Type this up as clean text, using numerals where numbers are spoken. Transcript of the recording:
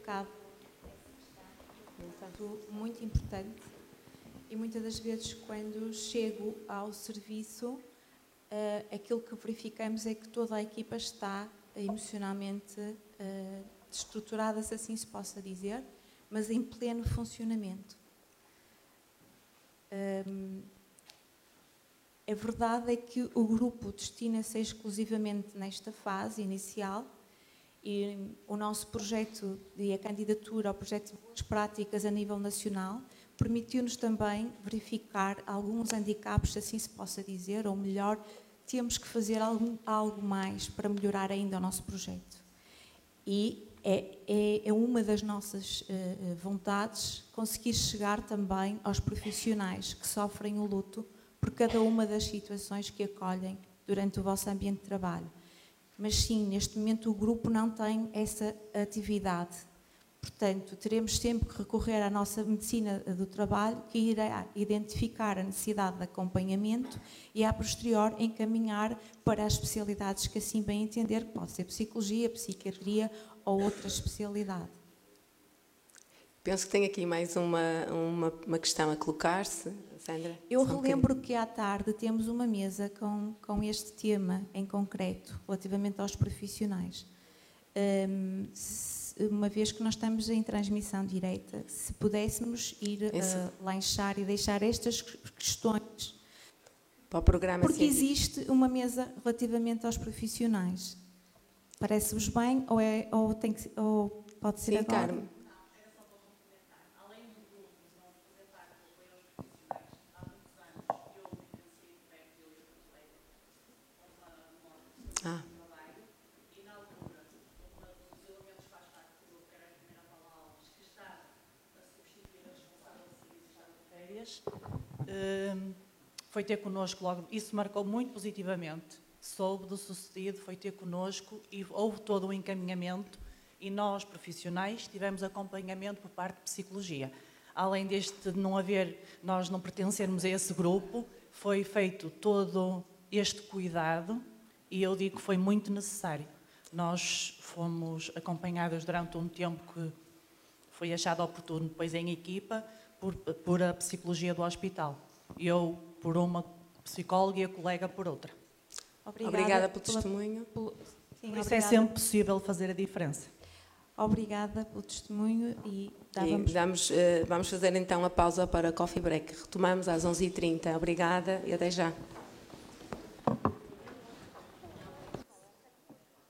bocado, muito importante, e muitas das vezes quando chego ao serviço, aquilo que verificamos é que toda a equipa está emocionalmente estruturada, se assim se possa dizer, mas em pleno funcionamento. A verdade é que o grupo destina-se exclusivamente nesta fase inicial e o nosso projeto e a candidatura ao projeto de boas práticas a nível nacional permitiu-nos também verificar alguns handicaps, se assim se possa dizer, ou melhor, temos que fazer algo mais para melhorar ainda o nosso projeto. E é uma das nossas vontades conseguir chegar também aos profissionais que sofrem o luto por cada uma das situações que acolhem durante o vosso ambiente de trabalho. Mas sim, neste momento o grupo não tem essa atividade. Portanto, teremos sempre que recorrer à nossa medicina do trabalho, que irá identificar a necessidade de acompanhamento e, a posterior, encaminhar para as especialidades que assim bem entender, que pode ser psicologia, psiquiatria ou outra especialidade. Penso que tem aqui mais uma questão a colocar-se, Sandra. Eu relembro que à tarde temos uma mesa com este tema em concreto, relativamente aos profissionais. Uma vez que nós estamos em transmissão direta, se pudéssemos ir lanchar e deixar estas questões para o programa, porque existe uma mesa relativamente aos profissionais. Parece-vos bem ou pode ser agora? Carmen. Foi ter connosco logo, isso marcou muito positivamente, soube do sucedido, foi ter connosco e houve todo o encaminhamento e nós, profissionais, tivemos acompanhamento por parte de psicologia. Além deste de não haver, nós não pertencermos a esse grupo, foi feito todo este cuidado e eu digo que foi muito necessário. Nós fomos acompanhados durante um tempo que foi achado oportuno, depois em equipa, por a psicologia do hospital. Eu por uma psicóloga e a colega por outra. Obrigada pelo testemunho. Por isso é sempre possível fazer a diferença. Obrigada pelo testemunho e vamos fazer então a pausa para coffee break. Retomamos às 11h30. Obrigada e até já.